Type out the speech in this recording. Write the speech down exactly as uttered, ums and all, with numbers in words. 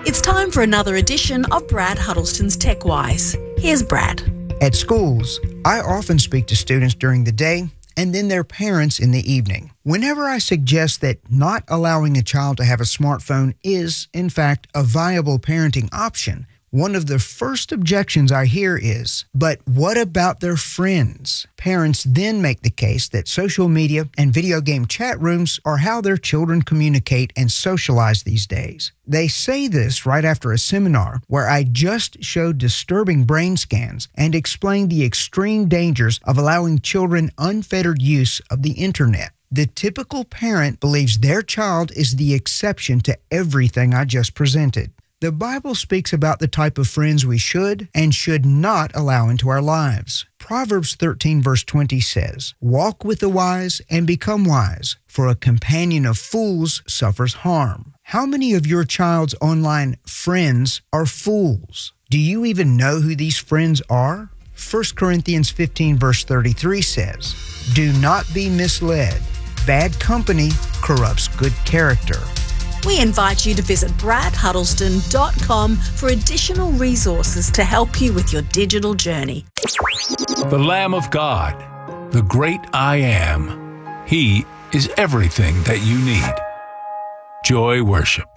It's time for another edition of Brad Huddleston's TechWise. Here's Brad. At schools, I often speak to students during the day and then their parents in the evening. Whenever I suggest that not allowing a child to have a smartphone is, in fact, a viable parenting option, one of the first objections I hear is, but what about their friends? Parents then make the case that social media and video game chat rooms are how their children communicate and socialize these days. They say this right after a seminar where I just showed disturbing brain scans and explained the extreme dangers of allowing children unfettered use of the internet. The typical parent believes their child is the exception to everything I just presented. The Bible speaks about the type of friends we should and should not allow into our lives. Proverbs thirteen verse twenty says, "Walk with the wise and become wise, for a companion of fools suffers harm." How many of your child's online friends are fools? Do you even know who these friends are? First Corinthians fifteen verse thirty-three says, "Do not be misled. Bad company corrupts good character." We invite you to visit brad huddleston dot com for additional resources to help you with your digital journey. The Lamb of God, the great I Am. He is everything that you need. Joy Worship.